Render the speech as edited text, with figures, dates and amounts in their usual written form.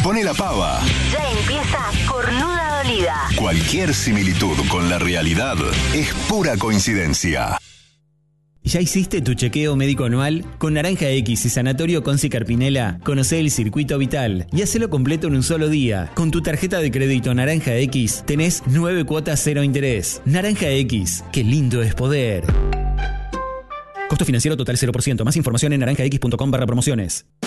Pone la pava. Ya empieza Cornuda Dolida. Cualquier similitud con la realidad es pura coincidencia. ¿Ya hiciste tu chequeo médico anual? Con Naranja X y Sanatorio Conci Carpinela, conocé el circuito vital y hacelo completo en un solo día. Con tu tarjeta de crédito Naranja X tenés 9 cuotas 0 interés. Naranja X, qué lindo es poder. Costo financiero total 0%. Más información en naranjax.com/promociones.